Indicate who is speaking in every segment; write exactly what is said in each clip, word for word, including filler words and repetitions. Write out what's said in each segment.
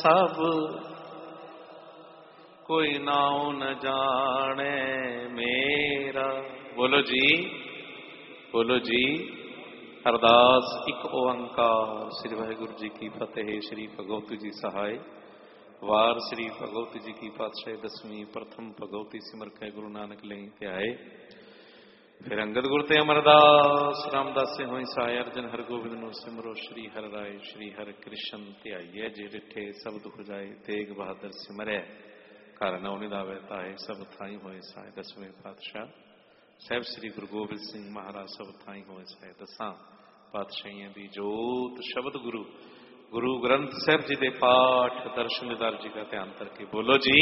Speaker 1: सब कोई नाउ न जाने मेरा। बोलो जी, बोलो जी। अरदास एक ओंकार। श्री वाहिगुरु जी की फतेह। श्री भगवती जी सहाय। वार श्री भगवती जी की पातशाही दसवीं प्रथम भगवती सिमर कै गुरु नानक ले त्याए। फिर अंगद गुर ते अमरदास रामदास से होई सहाय। अर्जन हर गोबिंद नो सिमरो श्री हर राय। श्री हर कृष्ण ध्याइए जे डिठे शब्द हो जाए। तेग बहादुर सिमरै घर नौ निधावे ताए। सब थाई होए सहाय। दसवें पातशाह साहब श्री गुरु गोबिंद सिंह महाराज सब थाई होए सहाय। दसा पातशाहियां दी जोत शब्द गुरु गुरु ग्रंथ साहब जी दे पाठ दर्शन दीदार जी का ध्यान करके बोलो जी।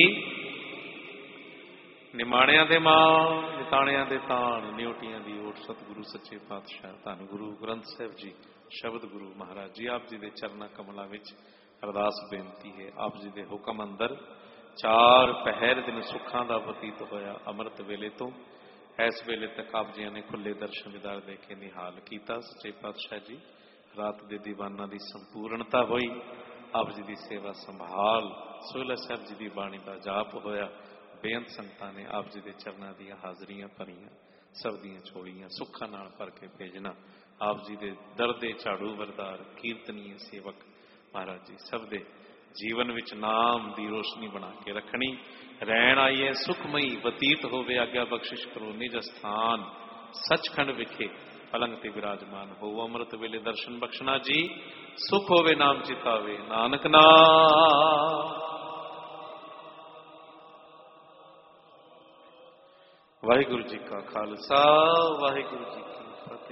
Speaker 1: निमाणिया दे मान निताणिया दे तान न्योटियां दी ओट सतगुरु सच्चे पातशाह धन गुरु ग्रंथ साहब जी शब्द गुरु महाराज जी आप जी दे चरना कमलों विच अरदास बेनती है। आप जी दे हुक्म अंदर चार पहर दिन सुखां दा बतीत होया। अमृत वेले तो इस वेले तक आप जी ने खुले दर्शन दीदार दे के निहाल किया। सच्चे पातशाह जी रात के दीवाना की संपूर्णता हुई। आप जी की सेवा संभाल सोहला साहब जी की बाणी का जाप होया। बेअंत संगतां ने आप जी के चरणों दी हाजरियां भरियां। सब दियां झोलियां सुखा नाल भर के भेजना। आप जी के दर दे झाड़ू वरदार कीर्तनीय सेवक महाराज जी सब दे जीवन विच नाम की रोशनी बना के रखनी। रैन आई है सुखमई बतीत होवे। आग्या बख्शिश करो निज स्थान सचखंड विखे पलंग ते विराजमान हो। अमृत वेले दर्शन बख्शना जी। सुख होवे नाम चितावे नानक नाम। वाहिगुरु जी का खालसा वाहिगुरु जी